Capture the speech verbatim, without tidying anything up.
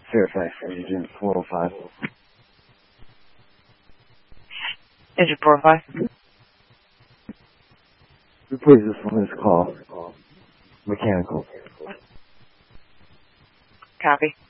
Fairfax Agent four oh five. Agent four oh five. Replace this one is call. Mechanical. Copy.